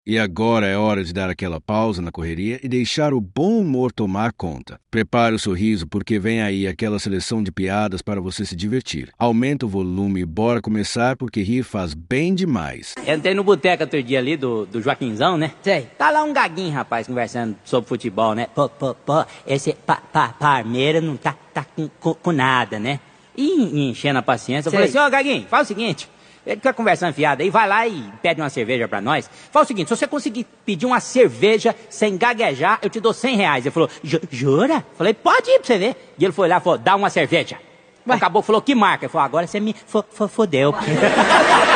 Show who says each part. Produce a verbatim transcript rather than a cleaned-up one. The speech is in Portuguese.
Speaker 1: E agora é hora de dar aquela pausa na correria e deixar o bom humor tomar conta. Prepare o sorriso porque vem aí aquela seleção de piadas para você se divertir. Aumenta o volume e bora começar porque rir faz bem demais.
Speaker 2: Eu entrei no boteco outro dia ali do, do Joaquinzão, né? Sei. Tá lá um gaguinho, rapaz, conversando sobre futebol, né? Pô, pô, pô, esse pa, pa, Parmeira não tá, tá com, com, com nada, né? E enchendo a paciência, eu falei assim, ó, gaguinho, faz o seguinte... Ele fica conversando fiado aí, vai lá e pede uma cerveja pra nós. Fala o seguinte, se você conseguir pedir uma cerveja sem gaguejar, eu te dou cem reais. Ele falou, jura? Falei, pode ir pra você ver. E ele foi lá e falou, dá uma cerveja. Acabou, falou, que marca? Ele falou, agora você me fodeu.